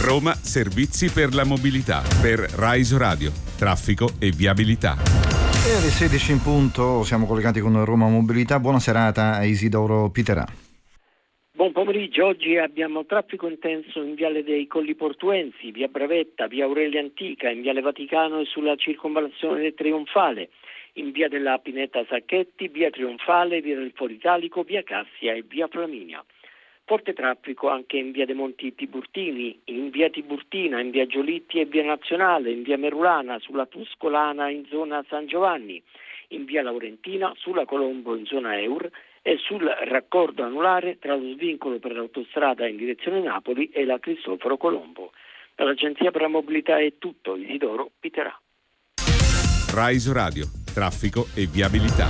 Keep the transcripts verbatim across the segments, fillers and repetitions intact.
Roma Servizi per la mobilità per Rai Radio, traffico e viabilità. E alle sedici in punto siamo collegati con Roma Mobilità. Buona serata a Isidoro Piterà. Buon pomeriggio, oggi abbiamo traffico intenso in Viale dei Colli Portuensi, via Bravetta, via Aurelia Antica, in Viale Vaticano e sulla circonvallazione Trionfale, in via della Pineta Sacchetti, via Trionfale, via del Foro Italico, via Cassia e via Flaminia. Forte traffico anche in via dei Monti Tiburtini, in via Tiburtina, in via Giolitti e via Nazionale, in via Merulana, sulla Tuscolana in zona San Giovanni, in via Laurentina, sulla Colombo in zona Eur e sul raccordo anulare tra lo svincolo per l'autostrada in direzione Napoli e la Cristoforo Colombo. Dall'Agenzia per la Mobilità è tutto, Isidoro Piterà. Rai Radio, traffico e viabilità.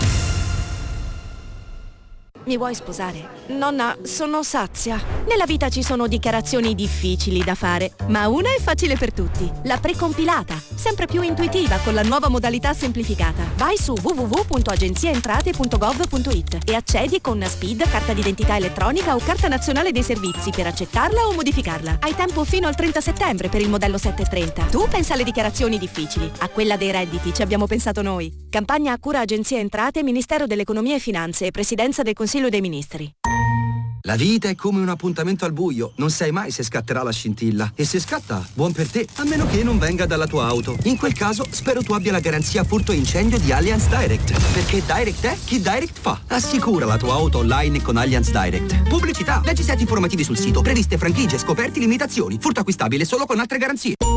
Mi vuoi sposare? Nonna, sono sazia. Nella vita ci sono dichiarazioni difficili da fare, ma una è facile per tutti. La precompilata, sempre più intuitiva con la nuova modalità semplificata. Vai su w w w punto agenziaentrate punto gov punto it e accedi con SPID, carta d'identità elettronica o carta nazionale dei servizi per accettarla o modificarla. Hai tempo fino al trenta settembre per il modello settecentotrenta. Tu pensa alle dichiarazioni difficili, a quella dei redditi ci abbiamo pensato noi. Campagna a cura Agenzia Entrate, Ministero dell'Economia e Finanze e Presidenza del Consiglio dei Ministri. La vita è come un appuntamento al buio, non sai mai se scatterà la scintilla. E se scatta, buon per te, a meno che non venga dalla tua auto. In quel caso, spero tu abbia la garanzia furto incendio di Allianz Direct. Perché Direct è chi Direct fa. Assicura la tua auto online con Allianz Direct. Pubblicità, leggi set informativi sul sito, previste franchigie, scoperti, limitazioni. Furto acquistabile solo con altre garanzie.